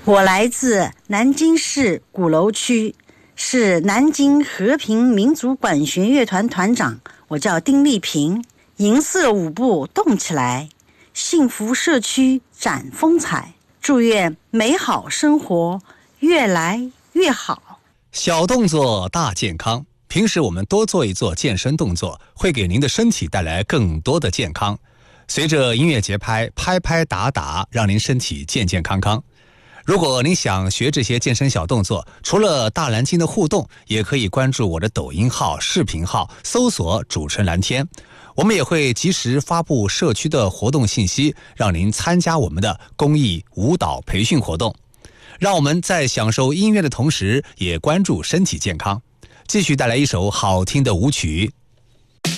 我来自南京市鼓楼区，是南京和平民族管弦乐团团长，我叫丁丽萍。银色舞步动起来，幸福社区展风采，祝愿美好生活越来越好。 小动作大健康，平时我们多做一做健身动作，会给您的身体带来更多的健康。随着音乐节拍，拍拍打打，让您身体健健康康。如果您想学这些健身小动作，除了大蓝鲸的互动，也可以关注我的抖音号、视频号，搜索主持人蓝天。我们也会及时发布社区的活动信息，让您参加我们的公益舞蹈培训活动。让我们在享受音乐的同时，也关注身体健康。继续带来一首好听的舞曲，